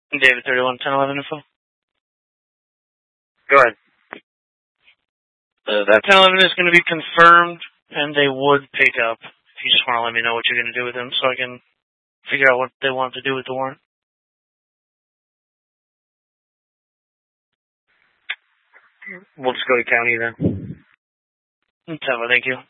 David 311011 info. Go ahead. That 1011 is going to be confirmed, and they would pick up. If you just want to let me know what you're going to do with them, so I can figure out what they want to do with the warrant. We'll just go to county then. Thank you.